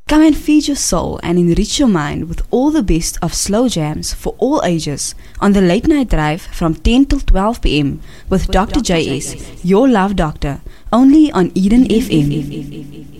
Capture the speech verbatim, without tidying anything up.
Come and feed your soul and enrich your mind with all the best of slow jams for all ages on the Late Night Drive from ten till twelve p.m. with Doctor J S, your love doctor, only on Eden F M.